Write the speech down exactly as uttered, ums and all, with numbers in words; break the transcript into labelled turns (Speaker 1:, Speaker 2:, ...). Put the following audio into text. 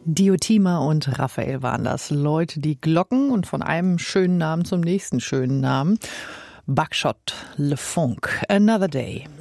Speaker 1: Diotima und Raphael waren das. Leute, die glocken und von einem schönen Namen zum nächsten schönen Namen. Buckshot Le Funk, Another Day.